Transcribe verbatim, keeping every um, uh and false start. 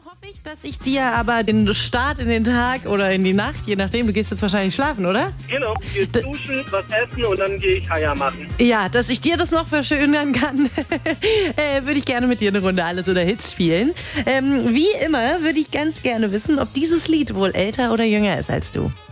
hoffe ich, dass ich dir aber den Start in den Tag oder in die Nacht, je nachdem, du gehst jetzt wahrscheinlich schlafen, oder? Genau, gehe duschen, was essen und dann gehe ich Haier machen. Ja, dass ich dir das noch verschönern kann, äh, würde ich gerne mit dir eine Runde Alles oder Hits spielen. Ähm, wie immer würde ich ganz gerne wissen, ob dieses Lied wohl älter oder jünger ist als du.